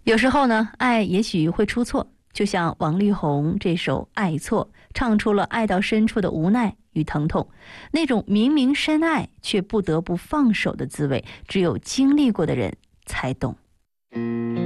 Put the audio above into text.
有时候呢，爱也许会出错，就像王力宏这首《爱错》，唱出了爱到深处的无奈与疼痛。那种明明深爱却不得不放手的滋味，只有经历过的人才懂。